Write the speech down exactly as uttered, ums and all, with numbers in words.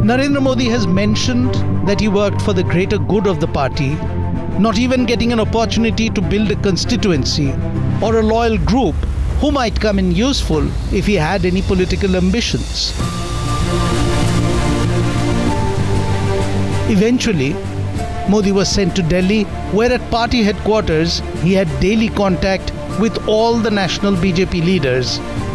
Narendra Modi has mentioned that he worked for the greater good of the party, not even getting an opportunity to build a constituency or a loyal group who might come in useful if he had any political ambitions. Eventually, Modi was sent to Delhi, where at party headquarters he had daily contact with all the national B J P leaders